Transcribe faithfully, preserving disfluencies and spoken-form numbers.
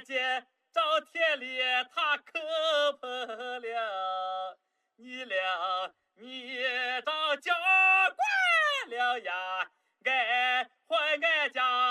俺姐找田里他磕破了，你俩你找教官了呀，俺还俺家。